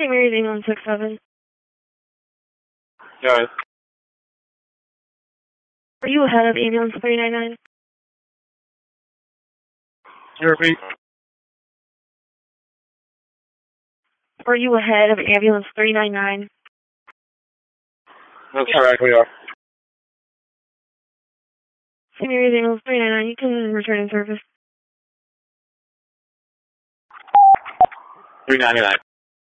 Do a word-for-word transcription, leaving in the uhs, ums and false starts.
Hey, Mary's England six seven. Alright. Are you ahead of ambulance three nine nine? Can you repeat? Are you ahead of ambulance three nine nine? That's correct, we are. Hey, Mary's England three nine nine, you can return in service. three ninety-nine.